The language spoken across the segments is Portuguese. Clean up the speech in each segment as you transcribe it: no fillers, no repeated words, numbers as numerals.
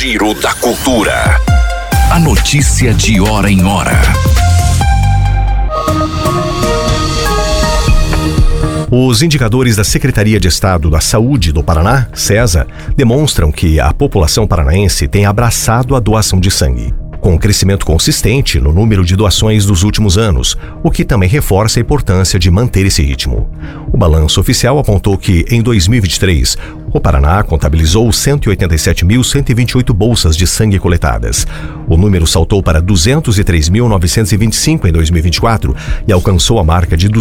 Giro da Cultura. A notícia de hora em hora. Os indicadores da Secretaria de Estado da Saúde do Paraná, SESA, demonstram que a população paranaense tem abraçado a doação de sangue, com um crescimento consistente no número de doações dos últimos anos, o que também reforça a importância de manter esse ritmo. O balanço oficial apontou que, em 2023, o Paraná contabilizou 187.128 bolsas de sangue coletadas. O número saltou para 203.925 em 2024 e alcançou a marca de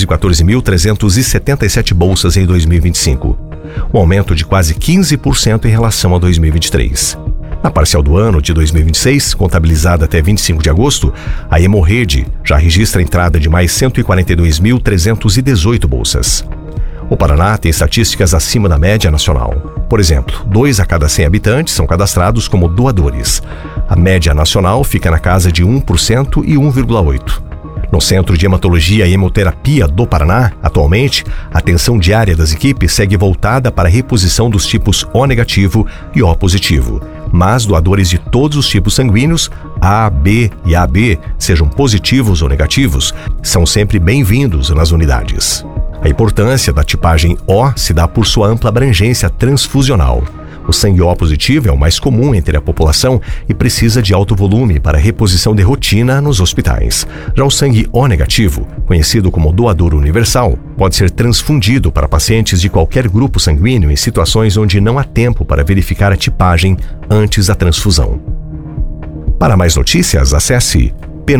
214.377 bolsas em 2025, um aumento de quase 15% em relação a 2023. Na parcial do ano de 2026, contabilizada até 25 de agosto, a Hemorrede já registra a entrada de mais 142.318 bolsas. O Paraná tem estatísticas acima da média nacional. Por exemplo, 2 a cada 100 habitantes são cadastrados como doadores. A média nacional fica na casa de 1% e 1,8%. No Centro de Hematologia e Hemoterapia do Paraná, atualmente, a atenção diária das equipes segue voltada para a reposição dos tipos O negativo e O positivo. Mas doadores de todos os tipos sanguíneos, A, B e AB, sejam positivos ou negativos, são sempre bem-vindos nas unidades. A importância da tipagem O se dá por sua ampla abrangência transfusional. O sangue O positivo é o mais comum entre a população e precisa de alto volume para reposição de rotina nos hospitais. Já o sangue O negativo, conhecido como doador universal, pode ser transfundido para pacientes de qualquer grupo sanguíneo em situações onde não há tempo para verificar a tipagem antes da transfusão. Para mais notícias, acesse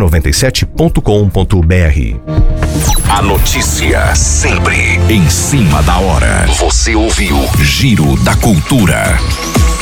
p97.com.br. A notícia sempre em cima da hora. Você ouviu Giro da Cultura.